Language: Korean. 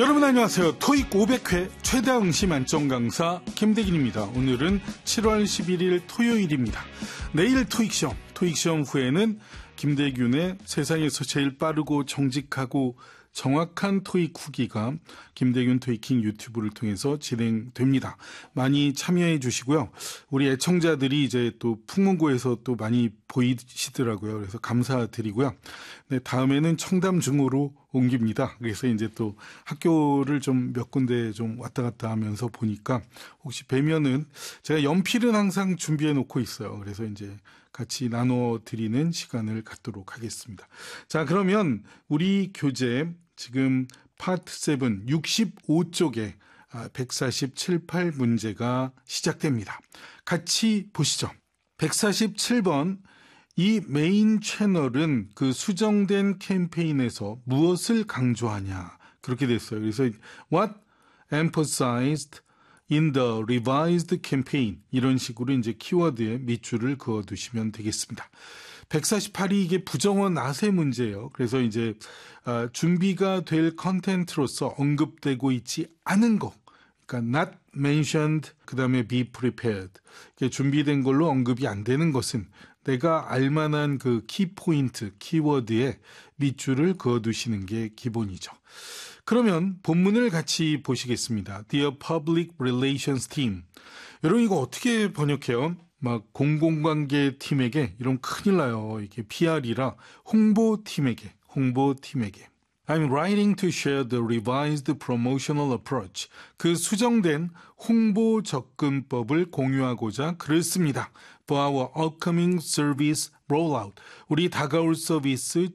여러분 안녕하세요. 토익 500회 최다 응시 만점 강사 김대gin입니다. 오늘은 7월 11일 토요일입니다. 내일 토익시험 후에는 김대균의 세상에서 제일 빠르고 정직하고 정확한 토익 후기가 김대균 토익킹 유튜브를 통해서 진행됩니다. 많이 참여해 주시고요. 우리 애청자들이 이제 또 풍문고에서 또 많이 보이시더라고요. 그래서 감사드리고요. 네, 다음에는 청담중으로 옮깁니다. 그래서 이제 또 학교를 좀 몇 군데 좀 왔다 갔다 하면서 보니까 혹시 뵈면은 제가 연필은 항상 준비해 놓고 있어요. 그래서 이제 같이 나눠 드리는 시간을 갖도록 하겠습니다. 자, 그러면 우리 교재 지금 파트 7 65쪽에 147, 8문제가 시작됩니다. 같이 보시죠. 147번 이 메인 채널은 그 수정된 캠페인에서 무엇을 강조하냐 그렇게 됐어요. 그래서 what emphasized in the revised campaign 이런 식으로 이제 키워드에 밑줄을 그어두시면 되겠습니다. 148이 이게 부정어 낫의 문제예요. 그래서 이제 준비가 될 컨텐츠로서 언급되고 있지 않은 거, 그러니까 not mentioned, 그 다음에 be prepared. 준비된 걸로 언급이 안 되는 것은 내가 알만한 그 키포인트, 키워드에 밑줄을 그어두시는 게 기본이죠. 그러면 본문을 같이 보시겠습니다. Dear Public Relations Team. 여러분 이거 어떻게 번역해요? 막 공공관계 팀에게 이러면 큰일 나요. 이게 PR이라 홍보팀에게. I'm writing to share the revised promotional approach. 그 수정된 홍보 접근법을 공유하고자 글을 씁니다. For our upcoming service rollout. 우리 다가올 서비스